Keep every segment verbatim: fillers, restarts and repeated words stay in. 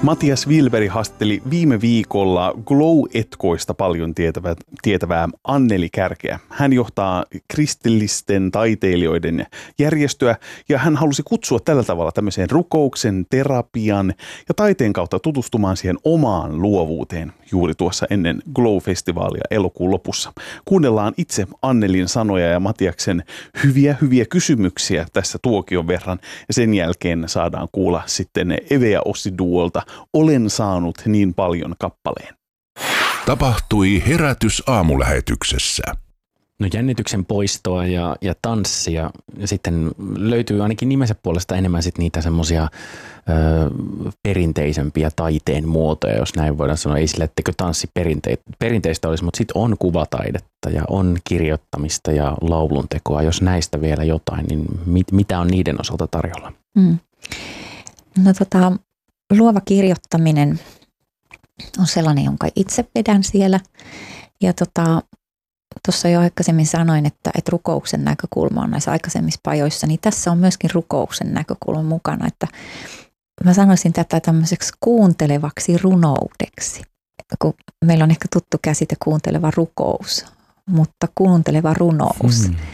Matias Wilberg haastatteli viime viikolla Glow-etkoista paljon tietävää, tietävää Anneli Kärkeä. Hän johtaa kristillisten taiteilijoiden järjestöä ja hän halusi kutsua tällä tavalla tämmöiseen rukouksen, terapian ja taiteen kautta tutustumaan siihen omaan luovuuteen juuri tuossa ennen Glow-festivaalia elokuun lopussa. Kuunnellaan itse Annelin sanoja ja Matiaksen hyviä hyviä kysymyksiä tässä tuokion verran ja sen jälkeen saadaan kuulla sitten Eve ja Ossi Duolta Olen saanut niin paljon kappaleen. Tapahtui herätys aamulähetyksessä. No jännityksen poistoa ja, ja tanssia. Ja sitten löytyy ainakin nimensä puolesta enemmän sit niitä semmoisia perinteisempiä taiteen muotoja, jos näin voidaan sanoa. Ei sille, etteikö tanssi perinte- perinteistä olisi, mutta sitten on kuvataidetta ja on kirjoittamista ja lauluntekoa. Jos näistä vielä jotain, niin mit, mitä on niiden osalta tarjolla? Hmm. No tota... Luova kirjoittaminen on sellainen, jonka itse vedän siellä. Ja tota, tuossa jo aikaisemmin sanoin, että, että rukouksen näkökulma on näissä aikaisemmissa pajoissa, niin tässä on myöskin rukouksen näkökulma mukana. Että mä sanoisin tätä tämmöiseksi kuuntelevaksi runoudeksi. Kun meillä on ehkä tuttu käsite kuunteleva rukous, mutta kuunteleva runous. Hmm.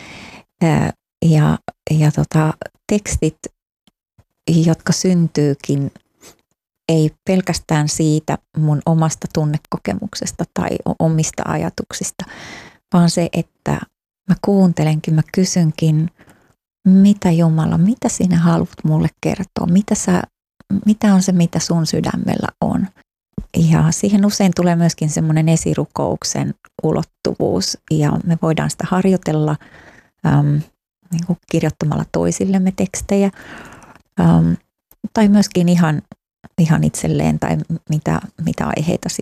Ja, ja tota, tekstit, jotka syntyykin ei pelkästään siitä mun omasta tunnekokemuksesta tai omista ajatuksista, vaan se, että mä kuuntelenkin, mä kysynkin, mitä Jumala, mitä sinä haluat mulle kertoa, mitä, sä, mitä on se, mitä sun sydämellä on. Ja siihen usein tulee myöskin semmoinen esirukouksen ulottuvuus ja me voidaan sitä harjoitella äm, niin kuin kirjoittamalla toisillemme tekstejä äm, tai myöskin ihan ihan itselleen tai mitä, mitä aiheita